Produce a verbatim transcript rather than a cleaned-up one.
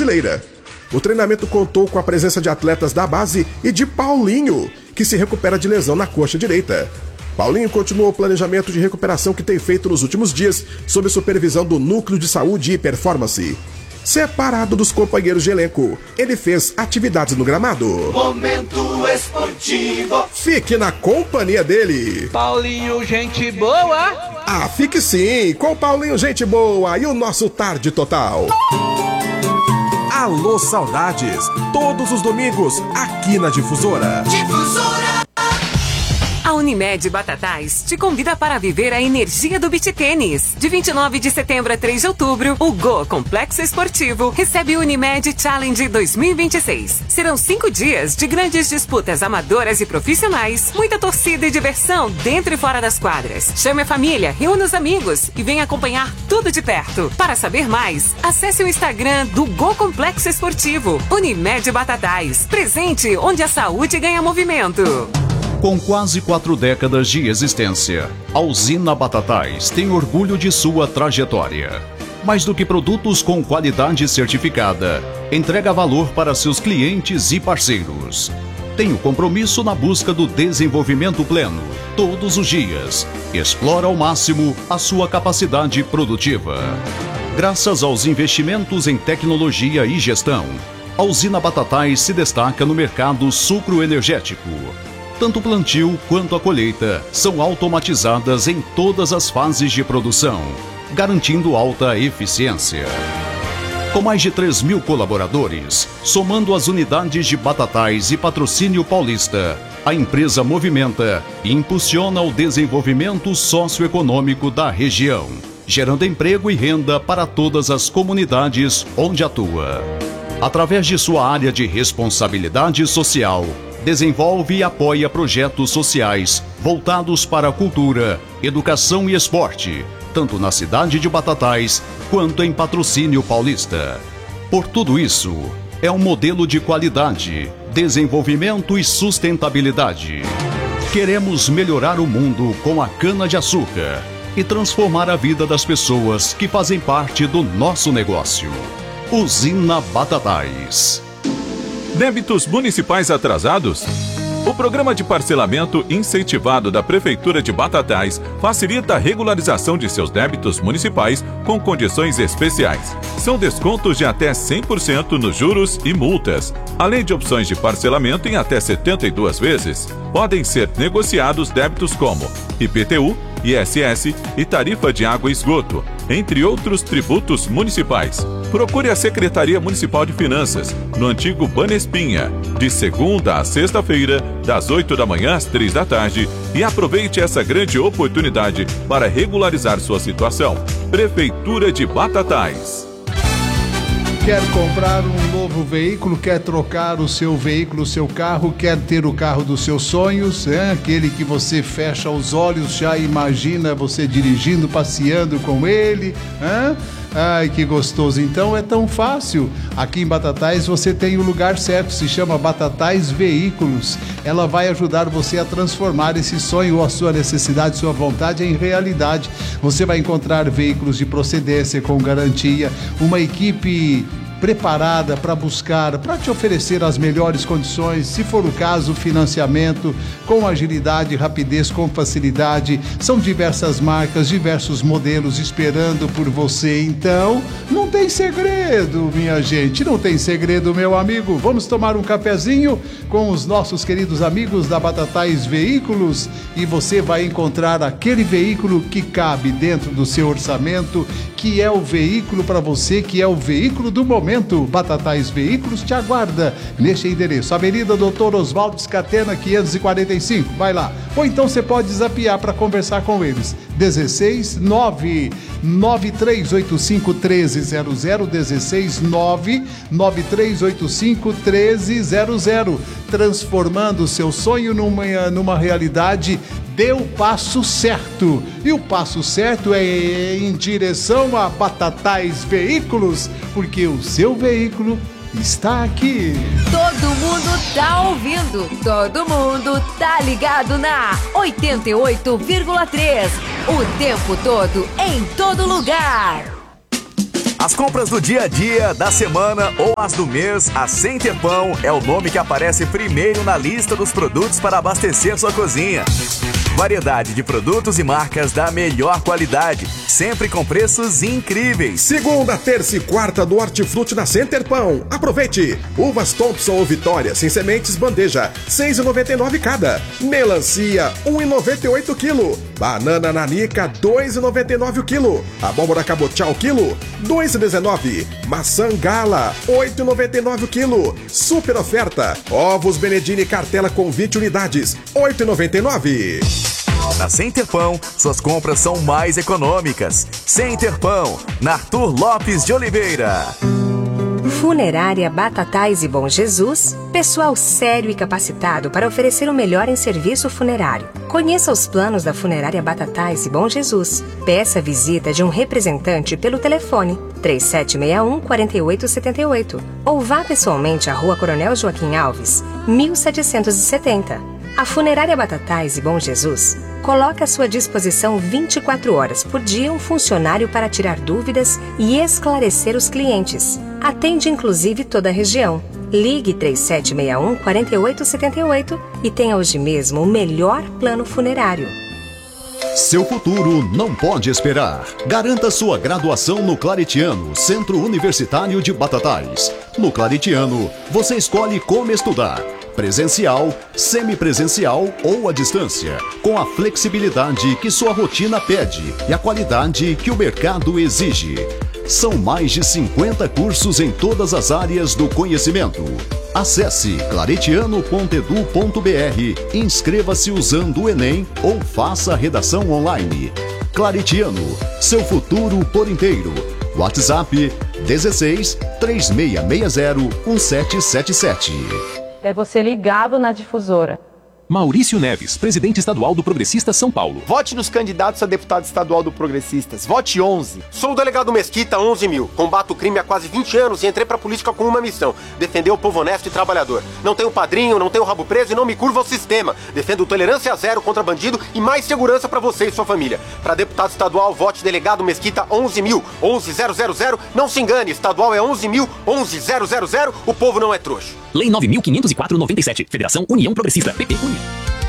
brasileira. O treinamento contou com a presença de atletas da base e de Paulinho, que se recupera de lesão na coxa direita. Paulinho continuou o planejamento de recuperação que tem feito nos últimos dias, sob supervisão do Núcleo de Saúde e Performance. Separado dos companheiros de elenco, ele fez atividades no gramado. Momento esportivo. Fique na companhia dele. Paulinho, gente boa. Ah, fique sim, com Paulinho, gente boa e o nosso Tarde Total. Alô, saudades, todos os domingos, aqui na Difusora. Difusora. A Unimed Batatais te convida para viver a energia do beach tênis. De vinte e nove de setembro a três de outubro, o Go Complexo Esportivo recebe o Unimed Challenge dois mil e vinte e seis. Serão cinco dias de grandes disputas amadoras e profissionais, muita torcida e diversão dentro e fora das quadras. Chame a família, reúna os amigos e venha acompanhar tudo de perto. Para saber mais, acesse o Instagram do Go Complexo Esportivo. Unimed Batatais, presente onde a saúde ganha movimento. Com quase quatro décadas de existência, a usina Batatais tem orgulho de sua trajetória. Mais do que produtos com qualidade certificada, entrega valor para seus clientes e parceiros. Tem o compromisso na busca do desenvolvimento pleno, todos os dias. Explora ao máximo a sua capacidade produtiva. Graças aos investimentos em tecnologia e gestão, a usina Batatais se destaca no mercado sucroenergético. Tanto o plantio quanto a colheita são automatizadas em todas as fases de produção, garantindo alta eficiência. Com mais de três mil colaboradores, somando as unidades de Batatais e Patrocínio Paulista, a empresa movimenta e impulsiona o desenvolvimento socioeconômico da região, gerando emprego e renda para todas as comunidades onde atua. Através de sua área de responsabilidade social, desenvolve e apoia projetos sociais voltados para a cultura, educação e esporte, tanto na cidade de Batatais quanto em Patrocínio Paulista. Por tudo isso, é um modelo de qualidade, desenvolvimento e sustentabilidade. Queremos melhorar o mundo com a cana-de-açúcar e transformar a vida das pessoas que fazem parte do nosso negócio. Usina Batatais. Débitos municipais atrasados? O programa de parcelamento incentivado da Prefeitura de Batatais facilita a regularização de seus débitos municipais com condições especiais. São descontos de até cem por cento nos juros e multas, além de opções de parcelamento em até setenta e duas vezes. Podem ser negociados débitos como I P T U, I S S e tarifa de água e esgoto, entre outros tributos municipais. Procure a Secretaria Municipal de Finanças, no antigo Banespinha, de segunda a sexta-feira, das oito da manhã às três da tarde, e aproveite essa grande oportunidade para regularizar sua situação. Prefeitura de Batatais. Quer comprar um novo veículo, quer trocar o seu veículo, o seu carro, quer ter o carro dos seus sonhos, é? Aquele que você fecha os olhos, já imagina você dirigindo, passeando com ele, é? Ai, que gostoso. Então é tão fácil. Aqui em Batatais você tem o lugar certo, se chama Batatais Veículos. Ela vai ajudar você a transformar esse sonho ou a sua necessidade, sua vontade em realidade. Você vai encontrar veículos de procedência com garantia, uma equipe preparada para buscar, para te oferecer as melhores condições, se for o caso, financiamento com agilidade, rapidez, com facilidade. São diversas marcas, diversos modelos esperando por você. Então, não tem segredo, minha gente, não tem segredo, meu amigo. Vamos tomar um cafezinho com os nossos queridos amigos da Batatais Veículos e você vai encontrar aquele veículo que cabe dentro do seu orçamento, que é o veículo para você, que é o veículo do momento. Batatais Veículos te aguarda neste endereço, Avenida Doutor Oswaldo Scatena, quinhentos e quarenta e cinco. Vai lá. Ou então você pode desafiar para conversar com eles. dezesseis nove nove três oito cinco um três zero zero, dezesseis nove nove três oito cinco um três zero zero. Transformando o seu sonho numa, numa realidade. Dê o passo certo. E o passo certo é em direção a Batatais Veículos, porque o seu veículo está aqui. Todo mundo tá ouvindo, todo mundo tá ligado na oitenta e oito vírgula três. O tempo todo, em todo lugar. As compras do dia a dia, da semana ou as do mês, a Center Pão é o nome que aparece primeiro na lista dos produtos para abastecer sua cozinha. Variedade de produtos e marcas da melhor qualidade, sempre com preços incríveis. Segunda, terça e quarta do Hortifruti na Center Pão. Aproveite! Uvas Thompson ou Vitória sem sementes bandeja, seis reais e noventa e nove centavos cada. Melancia, um real e noventa e oito centavos quilo. Banana nanica, dois reais e noventa e nove centavos o quilo. Abóbora cabotiá o quilo, dois reais e dezenove centavos. Maçã gala, oito reais e noventa e nove centavos o quilo. Super oferta. Ovos Benedini cartela com vinte unidades, oito reais e noventa e nove centavos. Na Center Pão, suas compras são mais econômicas. Center Pão, na Arthur Lopes de Oliveira. Funerária Batatais e Bom Jesus, pessoal sério e capacitado para oferecer o melhor em serviço funerário. Conheça os planos da Funerária Batatais e Bom Jesus. Peça a visita de um representante pelo telefone três sete seis um, quatro oito sete oito ou vá pessoalmente à Rua Coronel Joaquim Alves, mil setecentos e setenta. A Funerária Batatais e Bom Jesus coloca à sua disposição vinte e quatro horas por dia um funcionário para tirar dúvidas e esclarecer os clientes. Atende inclusive toda a região. Ligue três sete seis um, quatro oito sete oito e tenha hoje mesmo o melhor plano funerário. Seu futuro não pode esperar. Garanta sua graduação no Claretiano, Centro Universitário de Batatais. No Claretiano, você escolhe como estudar. Presencial, semipresencial ou à distância, com a flexibilidade que sua rotina pede e a qualidade que o mercado exige. São mais de cinquenta cursos em todas as áreas do conhecimento. Acesse claretiano ponto edu ponto br, inscreva-se usando o Enem ou faça a redação online. Claretiano, seu futuro por inteiro. WhatsApp dezesseis, três seis seis zero, um sete sete sete. É você ligado na difusora. Maurício Neves, presidente estadual do Progressistas São Paulo. Vote nos candidatos a deputado estadual do Progressistas. Vote onze. Sou o delegado Mesquita, onze mil. Combato o crime há quase vinte anos e entrei pra política com uma missão: defender o povo honesto e trabalhador. Não tenho padrinho, não tenho rabo preso e não me curvo ao sistema. Defendo tolerância zero contra bandido e mais segurança pra você e sua família. Pra deputado estadual, vote delegado Mesquita, onze mil. onze mil. Não se engane, estadual é onze mil. onze mil. O povo não é trouxa. Lei nove mil quinhentos e quatro, noventa e sete. Federação União Progressista. P P União.